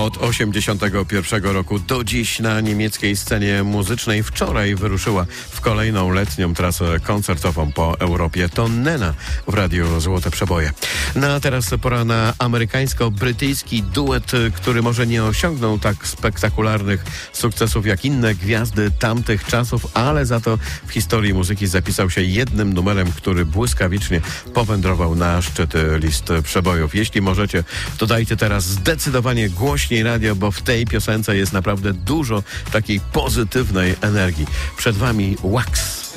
Od 1981 roku do dziś na niemieckiej scenie muzycznej. Wczoraj wyruszyła w kolejną letnią trasę koncertową po Europie. To Nena w Radiu Złote Przeboje. A teraz pora na amerykańsko-brytyjski duet, który może nie osiągnął tak spektakularnych sukcesów jak inne gwiazdy tamtych czasów, ale za to w historii muzyki zapisał się jednym numerem, który błyskawicznie powędrował na szczyty list przebojów. Jeśli możecie, to dajcie teraz zdecydowanie głośniej radio, bo w tej piosence jest naprawdę dużo takiej pozytywnej energii. Przed wami Wax.